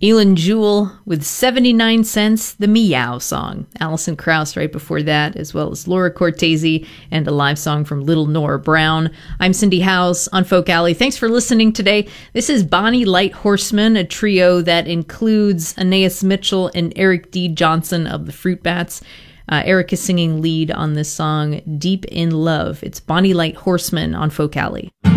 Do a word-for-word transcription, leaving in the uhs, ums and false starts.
Elin Jewell with seventy-nine cents, the Meow Song. Alison Krauss right before that, as well as Laura Cortese and a live song from Little Nora Brown. I'm Cindy Howes on Folk Alley. Thanks for listening today. This is Bonnie Light Horseman, a trio that includes Anais Mitchell and Eric D. Johnson of the Fruit Bats. Uh, Eric is singing lead on this song, Deep in Love. It's Bonnie Light Horseman on Folk Alley.